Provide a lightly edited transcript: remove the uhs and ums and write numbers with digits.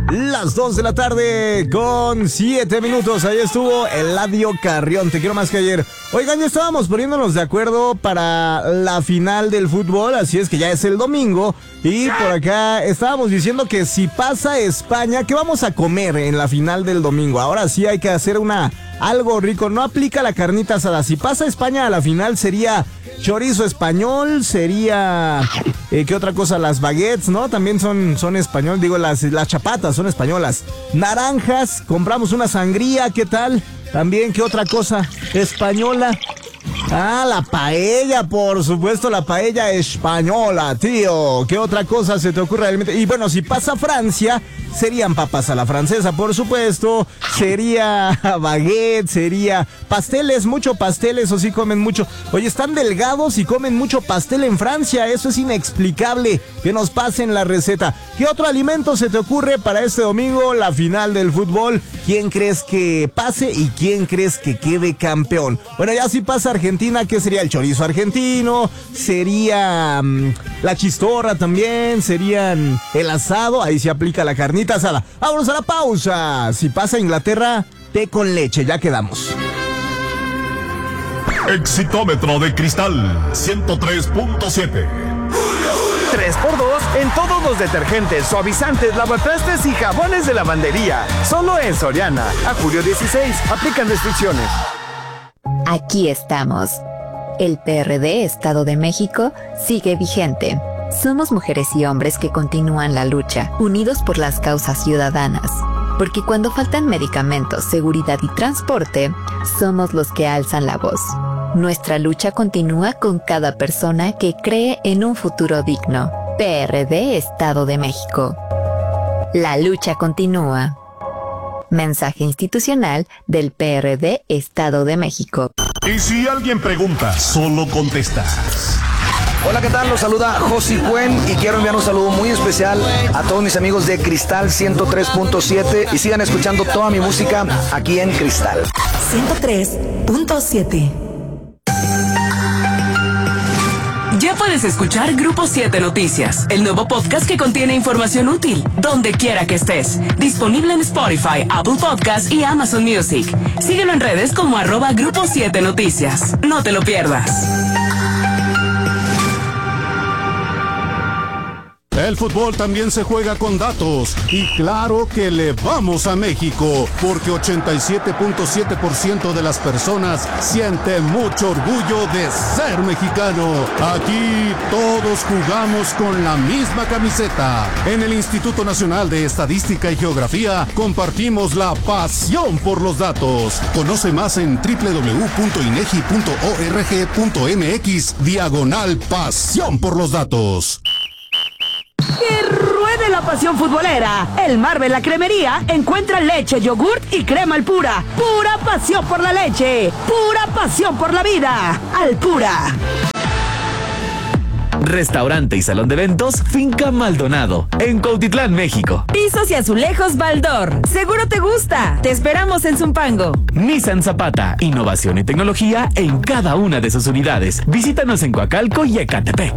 Las 2 de la tarde con 7 minutos. Ahí estuvo Eladio Carrión. Te quiero más que ayer. Oigan, ya estábamos poniéndonos de acuerdo para la final del fútbol. Así es que ya es el domingo. Y por acá estábamos diciendo que si pasa España, ¿qué vamos a comer en la final del domingo? Ahora sí hay que hacer algo rico. No aplica la carnita asada. Si pasa España a la final sería chorizo español, sería... ¿qué otra cosa? Las baguettes, ¿no? También son español, digo, las chapatas son españolas. Naranjas, compramos una sangría, ¿qué tal? También, ¿qué otra cosa? Española. Ah, la paella, por supuesto, la paella española, tío. ¿Qué otra cosa se te ocurre? Y bueno, si pasa Francia, serían papas a la francesa, por supuesto. Sería baguette, sería pasteles, mucho pasteles, o sí comen mucho. Oye, están delgados y comen mucho pastel en Francia. Eso es inexplicable. Que nos pasen la receta. ¿Qué otro alimento se te ocurre para este domingo, la final del fútbol? ¿Quién crees que pase y quién crees que quede campeón? Bueno, ya si pasa Argentina, ¿qué sería? El chorizo argentino, sería la chistorra también, serían el asado, ahí se aplica la carnita asada. Vámonos a la pausa. Si pasa Inglaterra, té con leche, ya quedamos. Exitómetro de Cristal 103.7. 3x2 en todos los detergentes, suavizantes, lavatrastes y jabones de lavandería. Solo en Soriana. A julio 16. Aplican restricciones. Aquí estamos. El PRD Estado de México sigue vigente. Somos mujeres y hombres que continúan la lucha, unidos por las causas ciudadanas. Porque cuando faltan medicamentos, seguridad y transporte, somos los que alzan la voz. Nuestra lucha continúa con cada persona que cree en un futuro digno. PRD Estado de México. La lucha continúa. Mensaje institucional del PRD Estado de México. Y si alguien pregunta, solo contestas. Hola, ¿qué tal? Los saluda Josi Cuen y quiero enviar un saludo muy especial a todos mis amigos de Cristal 103.7 y sigan escuchando toda mi música aquí en Cristal 103.7. Ya puedes escuchar Grupo 7 Noticias, el nuevo podcast que contiene información útil, donde quiera que estés. Disponible en Spotify, Apple Podcasts y Amazon Music. Síguelo en redes como @Grupo 7 Noticias. No te lo pierdas. El fútbol también se juega con datos y claro que le vamos a México porque 87.7% de las personas siente mucho orgullo de ser mexicano. Aquí todos jugamos con la misma camiseta. En el Instituto Nacional de Estadística y Geografía compartimos la pasión por los datos. Conoce más en www.inegi.org.mx/pasión por los datos. ¡Que ruede la pasión futbolera! El Marvel La Cremería encuentra leche, yogurt y crema Alpura. ¡Pura pasión por la leche! ¡Pura pasión por la vida! ¡Alpura! Restaurante y salón de eventos Finca Maldonado, en Cuautitlán, México. Pisos y azulejos Baldor. Seguro te gusta. Te esperamos en Zumpango. Nissan Zapata, innovación y tecnología en cada una de sus unidades. Visítanos en Coacalco y Ecatepec.